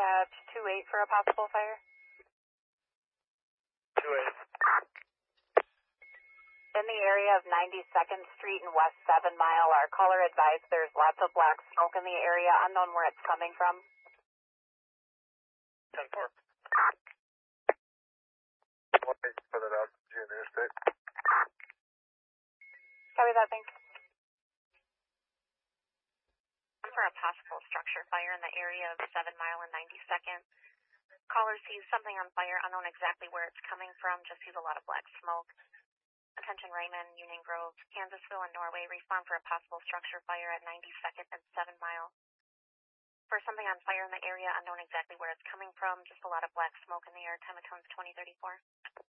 dispatch 2-8 for a possible fire. 2-8. In the area of 92nd Street and West 7 Mile, our caller advised there's lots of black smoke in the area, unknown where it's coming from. 10-4. For that out to June Interstate. Copy that, thanks. For a possible structure fire in the area of 7 Mile and 92nd. Caller sees something on fire, unknown exactly where it's coming from, just sees a lot of black smoke. Attention Raymond, Union Grove, Kansasville, and Norway. Respond for a possible structure fire at 92nd and 7 Mile. For something on fire in the area, unknown exactly where it's coming from, just a lot of black smoke in the air. Time of tone's 2034.